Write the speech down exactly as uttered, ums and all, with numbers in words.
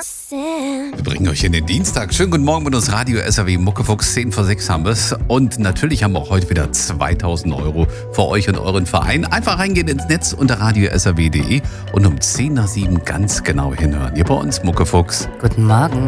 Wir bringen euch in den Dienstag. Schönen guten Morgen mit uns Radio S R W Muckefuchs. zehn vor sechs haben wir es. Und natürlich haben wir auch heute wieder zweitausend Euro für euch und euren Verein. Einfach reingehen ins Netz unter radio s r w punkt d e und um zehn nach sieben ganz genau hinhören. Hier bei uns Muckefuchs. Guten Morgen.